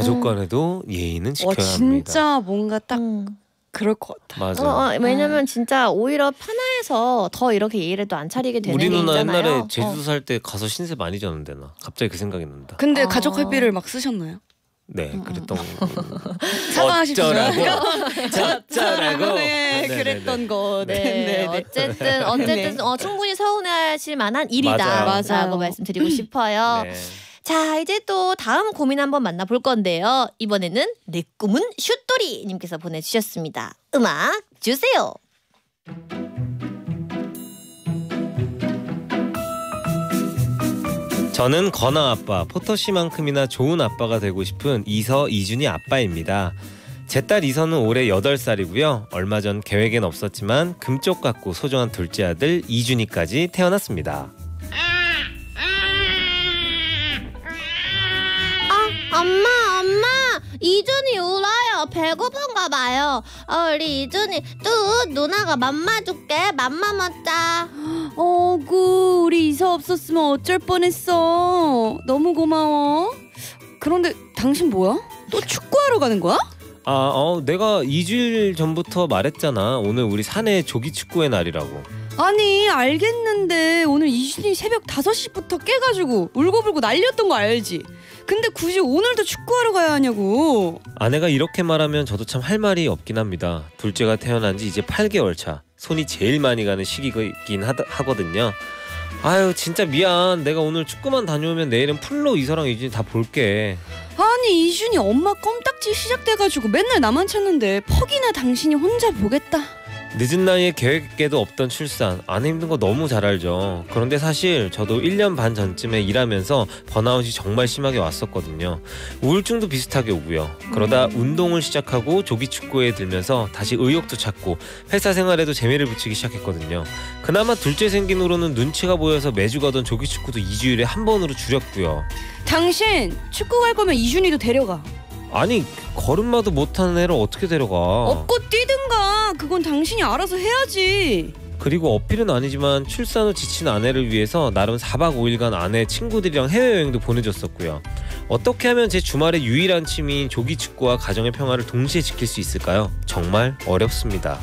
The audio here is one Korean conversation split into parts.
가족 간에도 예의는 지켜야 합니다. 진짜 뭔가 딱 그럴 것 같아. 맞아. 왜냐면 진짜 오히려 편해서 더 이렇게 예의를 또 안 차리게 되는 게 우리 누나 있잖아요. 옛날에 제주도 살 때 가서 신세 많이 졌는데 나 갑자기 그 생각이 난다. 근데 가족 회비를 막 쓰셨나요? 네, 그랬던 거. 사과하십시오. 어쩌라고. 네, 그랬던 거. 네, 어쨌든 충분히 서운해하실 만한 일이다. 맞아요. 라고 말씀드리고 싶어요. 네. 자, 이제 또 다음 고민 한번 만나볼 건데요. 이번에는 내 꿈은 슛돌이 님께서 보내주셨습니다. 음악 주세요. 저는 건아 아빠, 포터씨만큼이나 좋은 아빠가 되고 싶은 이서 이준이 아빠입니다. 제 딸 이서는 올해 8살이고요. 얼마 전 계획엔 없었지만 금쪽 같고 소중한 둘째 아들 이준이까지 태어났습니다. 엄마, 이준이 울어요. 배고픈가 봐요. 우리 이준이 누나가 맘마 줄게. 맘마 먹자. 어구, 우리 이서 없었으면 어쩔 뻔했어. 너무 고마워. 그런데 당신 뭐야? 또 축구하러 가는 거야? 내가 2주일 전부터 말했잖아. 오늘 우리 사내 조기축구의 날이라고. 아니, 알겠는데 오늘 이준이 새벽 5시부터 깨가지고 울고불고 난리였던 거 알지? 근데 굳이 오늘도 축구하러 가야 하냐고. 아내가 이렇게 말하면 저도 참 할 말이 없긴 합니다. 둘째가 태어난 지 이제 8개월 차. 손이 제일 많이 가는 시기이긴 하거든요. 아유, 진짜 미안. 내가 오늘 축구만 다녀오면 내일은 풀로 이서랑 이준이 다 볼게. 아니, 이준이 엄마 껌딱지 시작돼가지고 맨날 나만 찾는데 퍽이나 당신이 혼자 보겠다. 늦은 나이에 계획에도 없던 출산, 아내 힘든 거 너무 잘 알죠. 그런데 사실 저도 1년 반 전쯤에 일하면서 번아웃이 정말 심하게 왔었거든요. 우울증도 비슷하게 오고요. 그러다 운동을 시작하고 조기축구에 들면서 다시 의욕도 찾고 회사 생활에도 재미를 붙이기 시작했거든요. 그나마 둘째 생긴 후로는 눈치가 보여서 매주 가던 조기축구도 2주일에 한 번으로 줄였고요. 당신 축구 갈 거면 이준이도 데려가. 아니, 걸음마도 못하는 애를 어떻게 데려가. 업고 뛰든가. 그건 당신이 알아서 해야지. 그리고 어필은 아니지만 출산 후 지친 아내를 위해서 나름 4박 5일간 아내 친구들이랑 해외여행도 보내줬었고요. 어떻게 하면 제 주말의 유일한 취미인 조기축구와 가정의 평화를 동시에 지킬 수 있을까요? 정말 어렵습니다.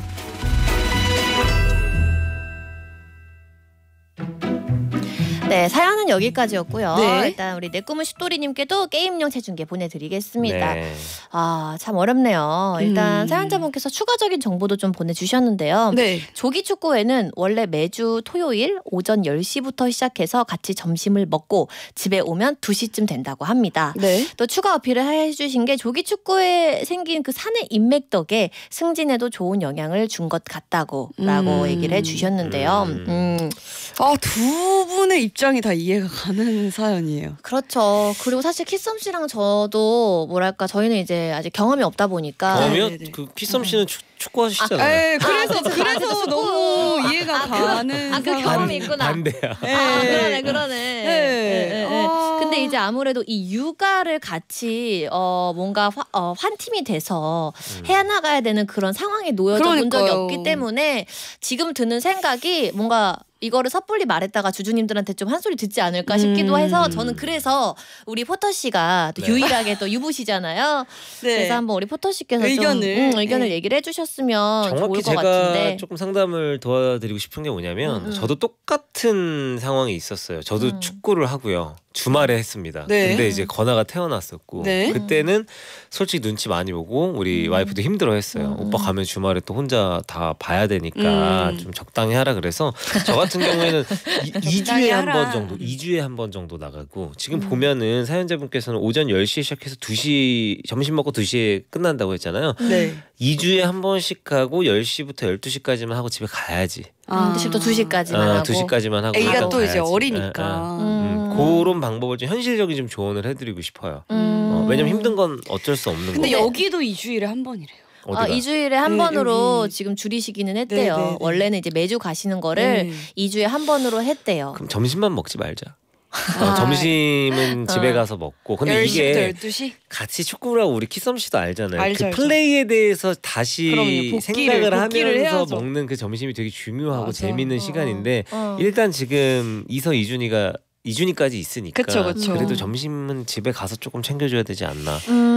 네, 사연은 여기까지였고요. 네. 일단 우리 내 꿈은 슛돌이님께도 게임용 체중계 보내드리겠습니다. 네. 참 어렵네요. 일단 사연자분께서 추가적인 정보도 좀 보내주셨는데요. 네. 조기축구회는 원래 매주 토요일 오전 10시부터 시작해서 같이 점심을 먹고 집에 오면 2시쯤 된다고 합니다. 네. 또 추가 어필을 해주신 게 조기축구에 생긴 그 사내 인맥 덕에 승진에도 좋은 영향을 준 것 같다고 라고 얘기를 해주셨는데요. 두 분의 입장이 다 이해가 가는 사연이에요. 그렇죠. 그리고 사실 키썸 씨랑 저도 뭐랄까 저희는 이제 아직 경험이 없다 보니까 그러면 네네네. 그 키썸 씨는 축구하시잖아요. 그래서 너무 이해가 가는 그 경험이 있구나. 반대야. 그러네. 네. 근데 이제 아무래도 이 육아를 같이 뭔가 한 팀이 돼서 해나가야 되는 그런 상황에 놓여져 본 적이 그러니까요. 없기 때문에 지금 드는 생각이 뭔가 이거를 섣불리 말했다가 주주님들한테 좀 한 소리 듣지 않을까 싶기도 해서 저는 그래서 우리 포터 씨가 또 유일하게 또 유부시잖아요. 네. 그래서 한번 우리 포터 씨께서 의견을 의견을 얘기를 해주셨으면 좋을 정확히 것 제가 같은데. 조금 상담을 도와드리고 싶은 게 뭐냐면 저도 똑같은 상황이 있었어요. 저도 축구를 하고요. 주말에 했습니다. 네. 근데 이제 건아가 태어났었고 네. 그때는 솔직히 눈치 많이 보고 우리 와이프도 힘들어했어요. 오빠 가면 주말에 또 혼자 다 봐야 되니까 좀 적당히 하라 그래서 저 같은 경우에는 2주에 한 번 정도 2주에 한 번 정도 나가고 지금 보면은 사연자분께서는 오전 10시에 시작해서 2시 점심 먹고 2시에 끝난다고 했잖아요. 네. 2주에 한 번씩 하고 10시부터 12시까지만 하고 집에 가야지. 집도 2시까지만 하고. 2시까지만 하고 애기가 일단 또 이제 가야지. 어리니까. 그런 방법을 좀 현실적인 좀 조언을 해드리고 싶어요. 왜냐면 힘든 건 어쩔 수 없는 근데 거고. 여기도 2주일에 한 번이래요. 어디가? 2주일에 한 네, 번으로 여기. 지금 줄이시기는 했대요. 네. 원래는 이제 매주 가시는 거를 2주에 한 번으로 했대요. 그럼 점심만 먹지 말자. 점심은 집에 가서 먹고. 근데 10시부터 이게 12시? 같이 축구를 하고 우리 키썸 씨도 알잖아요. 알죠, 그 알죠. 플레이에 대해서 다시 그럼요. 생각을 복귀를 하면서 해야죠. 먹는 그 점심이 되게 중요하고 맞아. 재밌는 시간인데 어. 일단 지금 이서 이준이가 2준이까지 있으니까 그쵸. 그래도 점심은 집에 가서 조금 챙겨줘야 되지 않나.